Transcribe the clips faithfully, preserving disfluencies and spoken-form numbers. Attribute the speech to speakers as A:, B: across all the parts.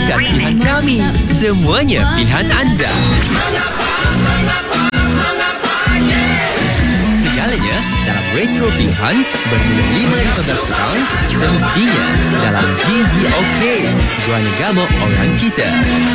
A: bukan pilihan kami, semuanya pilihan anda. Segalanya dalam Retro Pilihan bermula lima lima belas petang, semestinya dalam G G OK, Guana Gamok Orang Kita.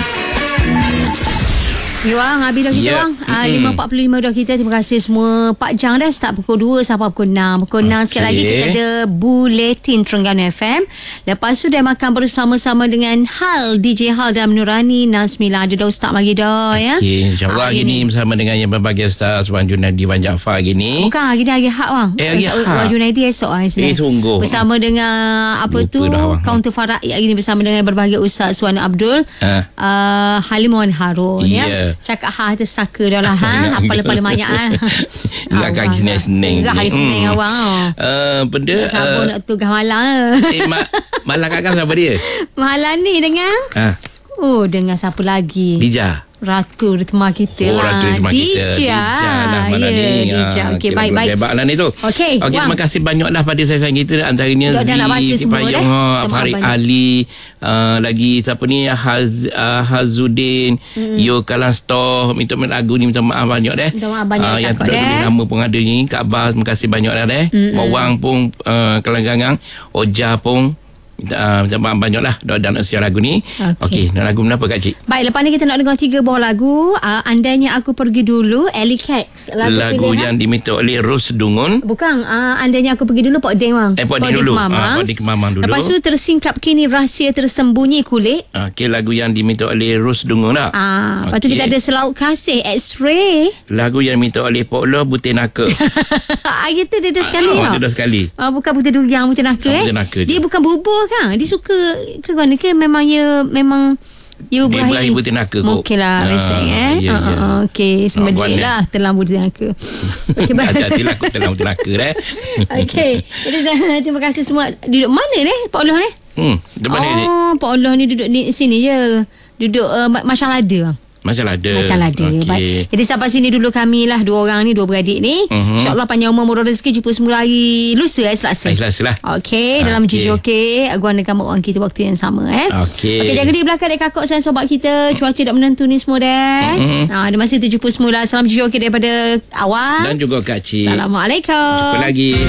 B: Ya Wang, habis dah kita yeah. Wang. uh, lima empat puluh lima dah kita. Terima kasih semua. Pak Jang dah start pukul dua sampai pukul enam. Pukul okay. enam sekali lagi kita ada Buletin Terengganu F M. Lepas tu dia makan bersama-sama dengan Hal, D J Hal dan Nurani Nazmila. Dia dah start lagi dah ya.
C: Okay, InsyaAllah hari ni bersama dengan yang berbagai stars Wan Junaidi, Wan Jaafar hari ni.
B: Bukan, hari ni hari Hak Wang.
C: Eh, hari Hak.
B: Wan Junaidi esok hari Isnin.
C: Eh, sungguh.
B: Bersama dengan apa Lupa tu dah, Kaunter Farah hari ni bersama dengan berbagai Ustaz Suwana Abdul. Ha. Uh, Halim Wan Harun yeah. ya. Cakap ha tu saka dah lah ha. Apa-apa banyak kan.
C: Ingat hari Senin.
B: Ingat hari Senin
C: hmm.
B: awang.
C: Uh, benda
B: siapa uh, nak tugas malam.
C: Eh ma- malam kakak siapa dia?
B: Malam ni dengan ha. Oh dengan siapa lagi?
C: Dija.
B: Ratu Ritma kita
C: oh,
B: lah.
C: Ratu Ritma kita. Dija lah malam yeah, ni.
B: Dija. Okey, okay, baik-baik.
C: Hebat lah ni tu.
B: Okey,
C: okay, terima kasih banyaklah pada sayang kita. Antaranya
B: Dok,
C: Z, Cipayung, Farid Ali, uh, lagi siapa ni, Haz, uh, Hazuddin, mm. Yo Kalan Store. Minta lagu ni, minta maaf banyak deh.
B: Minta maaf banyak
C: uh, yang tidak boleh nama pun ada ni. Kak Bas, terima kasih banyak dah deh. Mm-hmm. Mawang pun, uh, Kelanggangang, Oja pun. Uh, banyak lah dan siar lagu ni. Okey, okay. Lagu kenapa Kak Cik?
B: Baik, lepas ni kita nak dengar tiga buah lagu. uh, Andainya Aku Pergi Dulu, Ellie Cats.
C: Lagu, lagu yang diminta oleh Ros Dungun.
B: Bukan, uh, Andainya Aku Pergi Dulu Pok Deng Wang.
C: Eh, Pok Deng dulu. Pok Deng Mamang dulu.
B: Lepas tu Tersingkap Kini Rahsia Tersembunyi Kulit.
C: Okey, lagu yang diminta oleh Ros Dungun tak?
B: Ah, lepas okay. tu kita ada Selaut Kasih, X-Ray.
C: Lagu yang diminta oleh Pok Loh, Butir Naka.
B: Ah, itu dia dah sekali.
C: Ah, dia dah sekali.
B: Ah, bukan Butir Duriang, Butir Naka ah, eh. Naka dia je. Bukan bubur kan? Dia suka ke kan ke memang ya memang ya berakhir
C: Butir Naka kok.
B: Okeylah, biasa ah, eh.
C: Ya, ya.
B: Uh, okey, semedilah telan Butir Naka. Okey, baik.
C: Hati-hatilah kau telan Butir Naka dah.
B: Okey. Jadi terima kasih semua. Duduk mana ni Pak Allah ni?
C: Hmm, duduk mana ni?
B: Oh, Pak Allah ni duduk di sini je. Duduk uh, Macam Lada.
C: Macam Lada.
B: Macam Lada. Okay. Baik. Jadi sampai sini dulu kami lah, dua orang ni, dua beradik ni. Uh-huh. InsyaAllah panjang umur, murah rezeki. Jumpa semula hari lusa, hari Selasa.
C: Hari Selasa lah.
B: Okey, dalam okay. G G OK. Guana Gamok Orang Kita waktu yang sama eh.
C: Okey.
B: Okey, jaga diri belakang dek kakak sayang sobat kita. Cuaca tak menentu ni semua dek. Uh-huh. Ha, ada masih tujuh puluh semula. Salam G G OK daripada awal.
C: Dan juga Kak Cik.
B: Assalamualaikum.
C: Jumpa lagi.